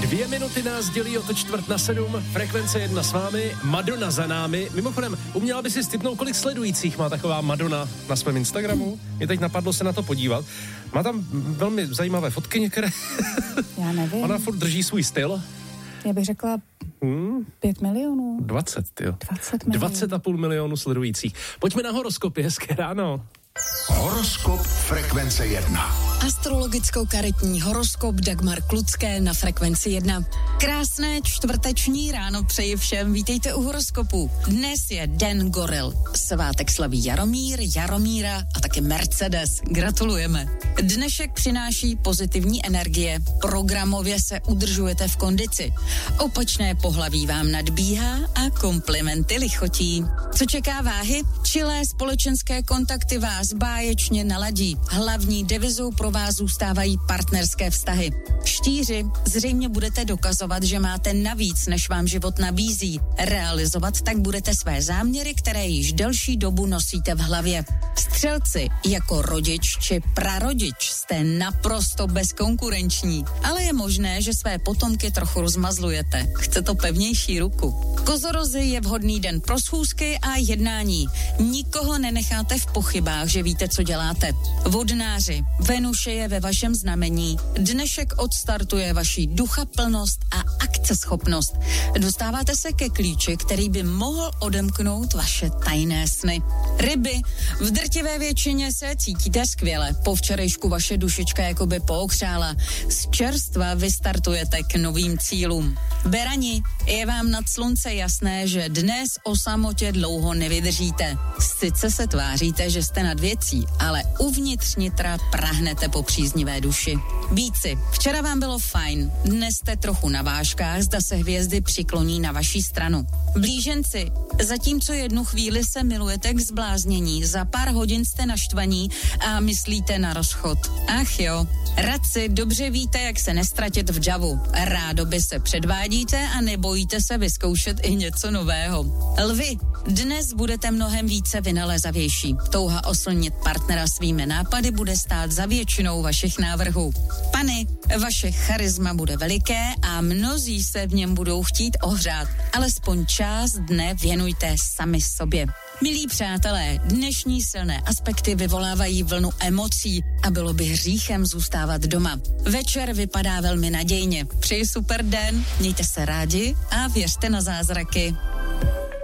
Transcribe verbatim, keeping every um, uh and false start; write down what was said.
Dvě minuty nás dělí o to čtvrt na sedm, frekvence jedna s vámi, Madonna za námi. Mimochodem, uměla by si stipnout, kolik sledujících má taková Madonna na svém Instagramu? Mě teď napadlo se na to podívat. Má tam velmi zajímavé fotky některé. Já nevím. Ona furt drží svůj styl. Já bych řekla hmm? pět milionů. Dvacet, jo. Dvacet milionů. Dvacet a půl milionu sledujících. Pojďme na horoskopy, hezké ráno. Horoskop frekvence jedna. Astrologicko-karetní horoskop Dagmar Klucké na frekvenci jedna. Krásné čtvrteční ráno přeji všem, vítejte u horoskopu. Dnes je Den goril. Svátek slaví Jaromír, Jaromíra a také Mercedes. Gratulujeme. Dnešek přináší pozitivní energie, programově se udržujete v kondici. Opačné pohlaví vám nadbíhá a komplimenty lichotí. Co čeká váhy? Čilé společenské kontakty vás báječně naladí. Hlavní devizou pro vás zůstávají partnerské vztahy. Štíři, zřejmě budete dokazovat, že máte navíc, než vám život nabízí. Realizovat tak budete své záměry, které již delší dobu nosíte v hlavě. Střelci, jako rodič či prarodič jste naprosto bezkonkurenční, ale je možné, že své potomky trochu rozmazlujete. Chce to pevnější ruku. Kozorozy, je vhodný den pro schůzky a jednání. Nikoho nenecháte v pochybách, že víte, co děláte. Vodnáři, Venuše je ve vašem znamení. Dnešek odstartuje vaši duchaplnost a akceschopnost. Dostáváte se ke klíči, který by mohl odemknout vaše tajné sny. Ryby, v drtivé většině se cítíte skvěle. Po včerejšku vaše dušička jakoby pookřála. Z čerstva vystartujete k novým cílům. Berani, je vám nad slunce jasné, že dnes o samotě dlouho nevydržíte. Sice se tváříte, že jste nad věcí, ale uvnitř nitra prahnete po příznivé duši. Býci, včera vám bylo fajn, dnes jste trochu na vážkách, zda se hvězdy přikloní na vaší stranu. Blíženci, zatímco jednu chvíli se milujete k zbláznění, za pár hodin jste naštvaní a myslíte na rozchod. Ach jo. Radci, dobře víte, jak se nestratit v davu. Rádoby se předvádíte a nebojíte se vyzkoušet i něco nového. Lvi, dnes budete mnohem více vynalezavější. Touha oslnit partnera svými nápady bude stát za většinou vašich návrhů. Pany, vaše charisma bude veliké a mnozí se v něm budou chtít ohřát. Alespoň část dne věnujte sami sobě. Milí přátelé, dnešní silné aspekty vyvolávají vlnu emocí a bylo by hříchem zůstávat doma. Večer vypadá velmi nadějně. Přeji super den, mějte se rádi a věřte na zázraky.